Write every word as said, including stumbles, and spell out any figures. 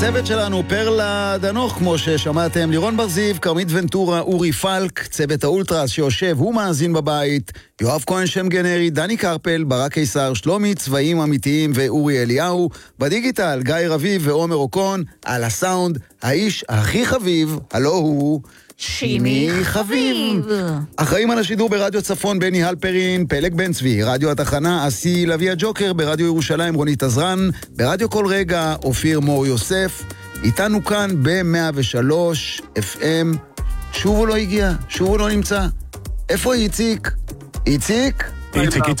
הצוות שלנו, פרלה דנוך, כמו ששמעתם, לירון בר זיו, קרמית ונטורה, אורי פלק, צוות האולטרס שיושב, הוא מאזין בבית, יואב כהן שם גנרי, דני קרפל, ברק קיסר, שלומי צבעים אמיתיים ואורי אליהו, בדיגיטל, גיא רביב ועומר אוקון, על הסאונד, האיש הכי חביב, הלא הוא שימי חביב. אחראים על השידור ברדיו צפון בני הלפרין, פלג בן צבי, רדיו התחנה אסי לוי הג'וקר, ברדיו ירושלים רונית עזרן, ברדיו כל רגע אופיר מור יוסף, איתנו כאן ב-מאה ושלוש אף אם. שוב הוא לא הגיע, שוב הוא לא נמצא. איפה איציק? איציק? איציק, איציק.